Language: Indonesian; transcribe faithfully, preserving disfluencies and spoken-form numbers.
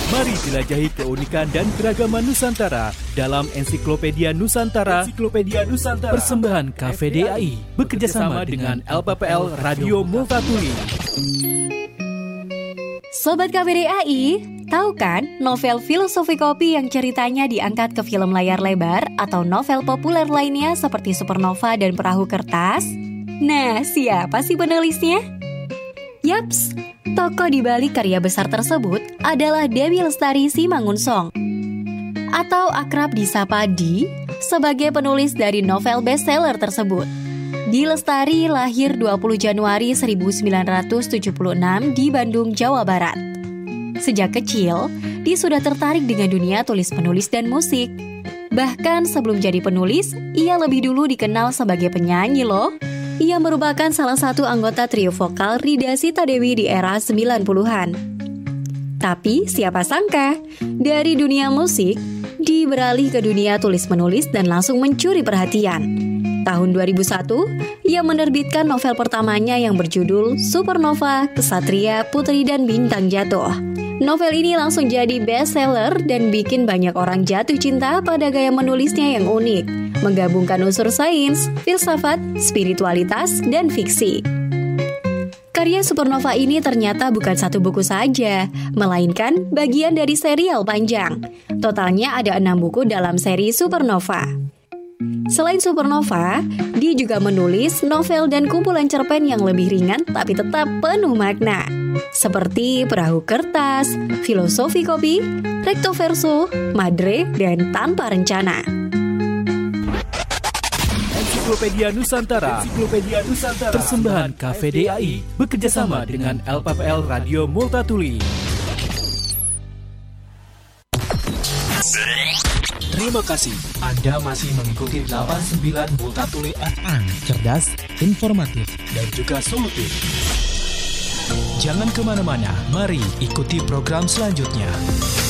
Mari jelajahi keunikan dan keragaman Nusantara dalam Ensiklopedia Nusantara, Ensiklopedia Nusantara persembahan K V D A I bekerjasama dengan L P P L Radio Multatuli. Sobat K V D A I, tahu kan novel filosofi kopi yang ceritanya diangkat ke film layar lebar atau novel populer lainnya seperti Supernova dan Perahu Kertas? Nah, siapa sih penulisnya? Yaps, tokoh di balik karya besar tersebut adalah Dewi Lestari Simangunsong, atau akrab disapa Di, sebagai penulis dari novel bestseller tersebut. Di Lestari lahir dua puluh Januari seribu sembilan ratus tujuh puluh enam di Bandung, Jawa Barat. Sejak kecil, Di sudah tertarik dengan dunia tulis-penulis dan musik. Bahkan sebelum jadi penulis, ia lebih dulu dikenal sebagai penyanyi loh. Ia merupakan salah satu anggota trio vokal Rida Sita Dewi di era sembilan puluhan. Tapi siapa sangka, dari dunia musik, Di beralih ke dunia tulis-menulis dan langsung mencuri perhatian. Tahun dua ribu satu, ia menerbitkan novel pertamanya yang berjudul Supernova, Kesatria, Putri dan Bintang Jatuh. Novel ini langsung jadi bestseller dan bikin banyak orang jatuh cinta pada gaya menulisnya yang unik, menggabungkan unsur sains, filsafat, spiritualitas, dan fiksi. Karya Supernova ini ternyata bukan satu buku saja, melainkan bagian dari serial panjang. Totalnya ada enam buku dalam seri Supernova. Selain Supernova, dia juga menulis novel dan kumpulan cerpen yang lebih ringan tapi tetap penuh makna, seperti Perahu Kertas, Filosofi Kopi, Recto Verso, Madre, dan Tanpa Rencana. Ensiklopedia Nusantara, Ensiklopedia Nusantara persembahan K V D A I bekerjasama dengan L P P L Radio Multatuli. Terima kasih Anda masih mengikuti delapan puluh sembilan Multatuli F M. Cerdas, informatif, dan juga solutif. Jangan kemana-mana, mari ikuti program selanjutnya.